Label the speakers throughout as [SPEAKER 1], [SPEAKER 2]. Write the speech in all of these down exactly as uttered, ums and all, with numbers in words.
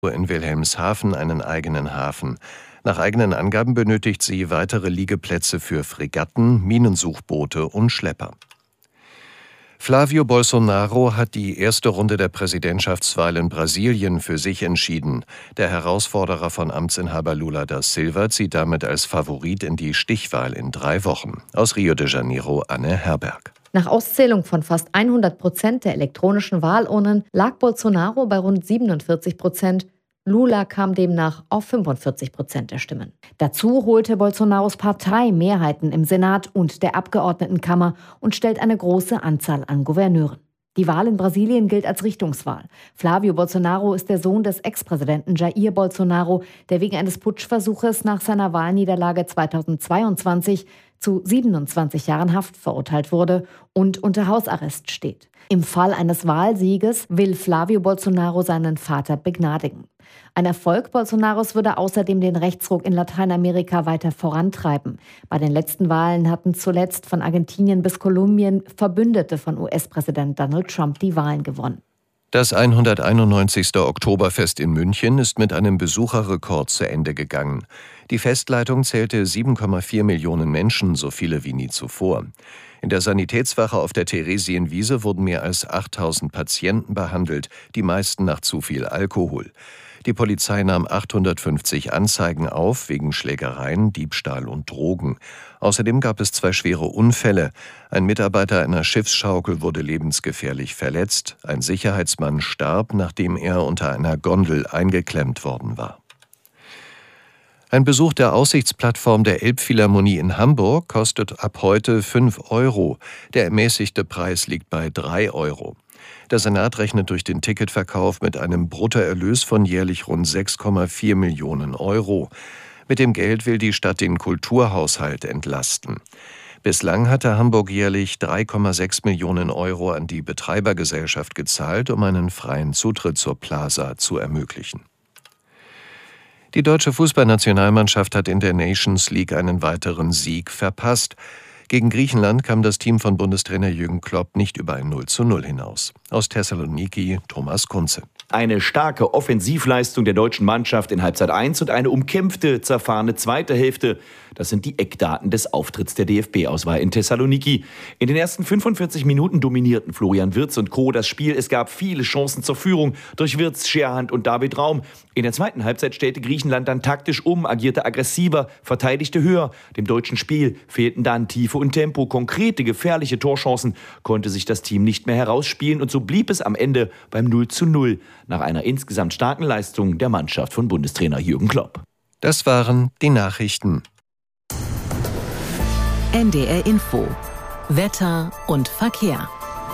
[SPEAKER 1] in Wilhelmshaven einen eigenen Hafen. Nach eigenen Angaben benötigt sie weitere Liegeplätze für Fregatten, Minensuchboote und Schlepper. Flávio Bolsonaro hat die erste Runde der Präsidentschaftswahl in Brasilien für sich entschieden. Der Herausforderer von Amtsinhaber Lula da Silva zieht damit als Favorit in die Stichwahl in drei Wochen. Aus Rio de Janeiro, Anne Herberg.
[SPEAKER 2] Nach Auszählung von fast hundert Prozent der elektronischen Wahlurnen lag Bolsonaro bei rund siebenundvierzig Prozent. Lula kam demnach auf fünfundvierzig Prozent der Stimmen. Dazu holte Bolsonaros Partei Mehrheiten im Senat und der Abgeordnetenkammer und stellt eine große Anzahl an Gouverneuren. Die Wahl in Brasilien gilt als Richtungswahl. Flávio Bolsonaro ist der Sohn des Ex-Präsidenten Jair Bolsonaro, der wegen eines Putschversuches nach seiner Wahlniederlage zweitausendzweiundzwanzig zu siebenundzwanzig Jahren Haft verurteilt wurde und unter Hausarrest steht. Im Fall eines Wahlsieges will Flávio Bolsonaro seinen Vater begnadigen. Ein Erfolg Bolsonaros würde außerdem den Rechtsruck in Lateinamerika weiter vorantreiben. Bei den letzten Wahlen hatten zuletzt von Argentinien bis Kolumbien Verbündete von U S-Präsident Donald Trump die Wahlen gewonnen.
[SPEAKER 1] Das hunderteinundneunzigste Oktoberfest in München ist mit einem Besucherrekord zu Ende gegangen. Die Festleitung zählte sieben Komma vier Millionen Menschen, so viele wie nie zuvor. In der Sanitätswache auf der Theresienwiese wurden mehr als achttausend Patienten behandelt, die meisten nach zu viel Alkohol. Die Polizei nahm achthundertfünfzig Anzeigen auf wegen Schlägereien, Diebstahl und Drogen. Außerdem gab es zwei schwere Unfälle. Ein Mitarbeiter einer Schiffsschaukel wurde lebensgefährlich verletzt. Ein Sicherheitsmann starb, nachdem er unter einer Gondel eingeklemmt worden war. Ein Besuch der Aussichtsplattform der Elbphilharmonie in Hamburg kostet ab heute fünf Euro. Der ermäßigte Preis liegt bei drei Euro. Der Senat rechnet durch den Ticketverkauf mit einem Bruttoerlös von jährlich rund sechs Komma vier Millionen Euro. Mit dem Geld will die Stadt den Kulturhaushalt entlasten. Bislang hatte Hamburg jährlich drei Komma sechs Millionen Euro an die Betreibergesellschaft gezahlt, um einen freien Zutritt zur Plaza zu ermöglichen. Die deutsche Fußballnationalmannschaft hat in der Nations League einen weiteren Sieg verpasst. Gegen Griechenland kam das Team von Bundestrainer Jürgen Klopp nicht über ein null zu null hinaus. Aus Thessaloniki, Thomas Kunze.
[SPEAKER 3] Eine starke Offensivleistung der deutschen Mannschaft in Halbzeit eins und eine umkämpfte, zerfahrene zweite Hälfte. Das sind die Eckdaten des Auftritts der D F B-Auswahl in Thessaloniki. In den ersten fünfundvierzig Minuten dominierten Florian Wirtz und Co. das Spiel. Es gab viele Chancen zur Führung durch Wirtz, Scherhand und David Raum. In der zweiten Halbzeit stellte Griechenland dann taktisch um, agierte aggressiver, verteidigte höher. Dem deutschen Spiel fehlten dann Tiefe und Tempo. Konkrete, gefährliche Torchancen konnte sich das Team nicht mehr herausspielen. Und so blieb es am Ende beim null zu null. Nach einer insgesamt starken Leistung der Mannschaft von Bundestrainer Jürgen Klopp.
[SPEAKER 1] Das waren die Nachrichten.
[SPEAKER 4] N D R Info. Wetter und Verkehr.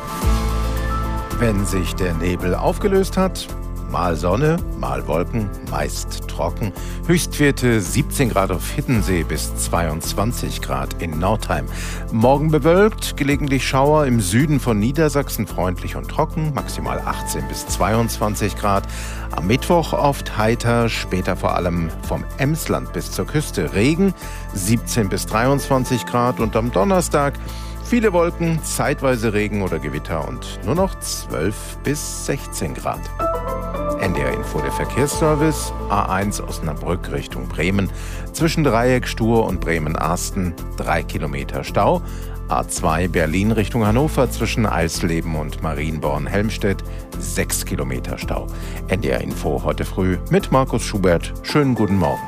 [SPEAKER 5] Wenn sich der Nebel aufgelöst hat, mal Sonne, mal Wolken, meist trocken. Höchstwerte siebzehn Grad auf Hiddensee bis zweiundzwanzig Grad in Nordheim. Morgen bewölkt, gelegentlich Schauer im Süden von Niedersachsen, freundlich und trocken, maximal achtzehn bis zweiundzwanzig Grad. Am Mittwoch oft heiter, später vor allem vom Emsland bis zur Küste Regen, siebzehn bis dreiundzwanzig Grad. Und am Donnerstag viele Wolken, zeitweise Regen oder Gewitter und nur noch zwölf bis sechzehn Grad. N D R Info, der Verkehrsservice. A eins Osnabrück Richtung Bremen. Zwischen Dreieck, Stur und Bremen-Arsten drei Kilometer Stau. A zwei Berlin Richtung Hannover zwischen Eisleben und Marienborn-Helmstedt sechs Kilometer Stau. N D R Info heute früh mit Markus Schubert. Schönen guten Morgen.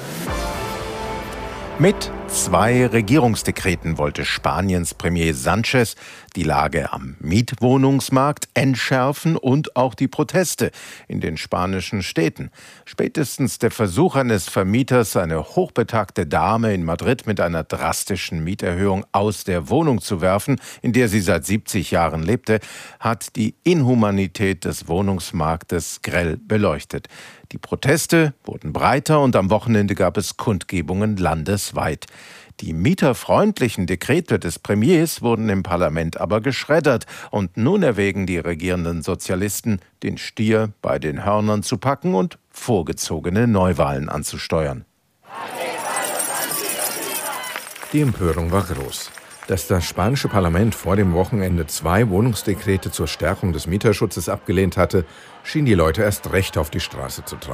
[SPEAKER 5] Mit zwei Regierungsdekreten wollte Spaniens Premier Sánchez die Lage am Mietwohnungsmarkt entschärfen und auch die Proteste in den spanischen Städten. Spätestens der Versuch eines Vermieters, eine hochbetagte Dame in Madrid mit einer drastischen Mieterhöhung aus der Wohnung zu werfen, in der sie seit siebzig Jahren lebte, hat die Inhumanität des Wohnungsmarktes grell beleuchtet. Die Proteste wurden breiter und am Wochenende gab es Kundgebungen landesweit. Die mieterfreundlichen Dekrete des Premiers wurden im Parlament aber geschreddert und nun erwägen die regierenden Sozialisten, den Stier bei den Hörnern zu packen und vorgezogene Neuwahlen anzusteuern.
[SPEAKER 6] Die Empörung war groß. Dass das spanische Parlament vor dem Wochenende zwei Wohnungsdekrete zur Stärkung des Mieterschutzes abgelehnt hatte, schien die Leute erst recht auf die Straße zu treiben.